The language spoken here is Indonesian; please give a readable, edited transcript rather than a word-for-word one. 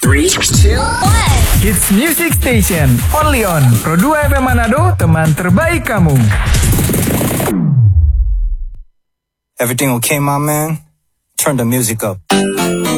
3, 2, 1. Hits Music Station, only on Pro 2 FM Manado, teman terbaik kamu. Everything okay, my man? Turn the music up.